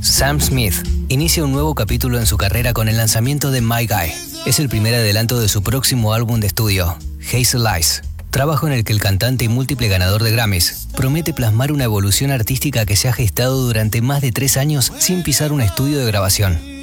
Sam Smith inicia un nuevo capítulo en su carrera con el lanzamiento de My Guy. Es el primer adelanto de su próximo álbum de estudio, Hazel Eyes. Trabajo en el que el cantante y múltiple ganador de Grammys promete plasmar una evolución artística que se ha gestado durante más de 3 años sin pisar un estudio de grabación.